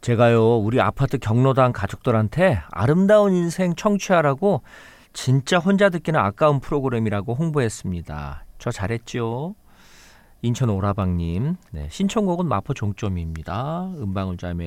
제가요, 우리 아파트 경로당 가족들한테 아름다운 인생 청취하라고 진짜 혼자 듣기는 아까운 프로그램이라고 홍보했습니다. 저 잘했죠? 인천 오라방님, 네, 신청곡은 마포 종점입니다. 음방울자매